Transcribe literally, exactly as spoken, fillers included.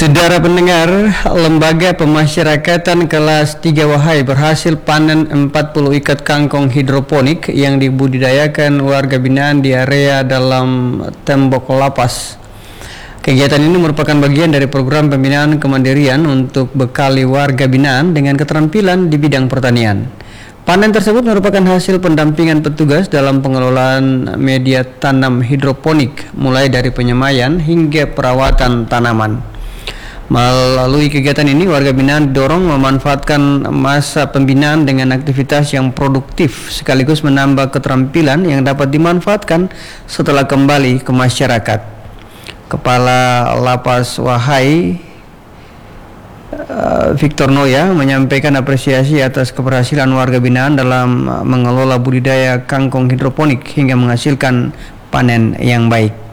Saudara pendengar, Lembaga Pemasyarakatan Kelas tiga Wahai berhasil panen empat puluh ikat kangkung hidroponik yang dibudidayakan warga binaan di area dalam tembok lapas. Kegiatan ini merupakan bagian dari program pembinaan kemandirian untuk bekali warga binaan dengan keterampilan di bidang pertanian. Panen tersebut merupakan hasil pendampingan petugas dalam pengelolaan media tanam hidroponik, mulai dari penyemaian hingga perawatan tanaman. Melalui kegiatan ini, warga binaan didorong memanfaatkan masa pembinaan dengan aktivitas yang produktif sekaligus menambah keterampilan yang dapat dimanfaatkan setelah kembali ke masyarakat. Kepala Lapas Wahai Victor Noya menyampaikan apresiasi atas keberhasilan warga binaan dalam mengelola budidaya kangkung hidroponik hingga menghasilkan panen yang baik.